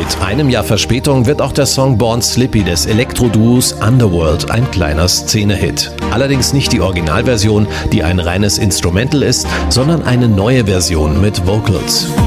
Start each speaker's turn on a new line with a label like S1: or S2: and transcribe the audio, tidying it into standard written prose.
S1: Mit einem Jahr Verspätung wird auch der Song Born Slippy des Elektro-Duos Underworld ein kleiner Szene-Hit. Allerdings nicht die Originalversion, die ein reines Instrumental ist, sondern eine neue Version mit Vocals.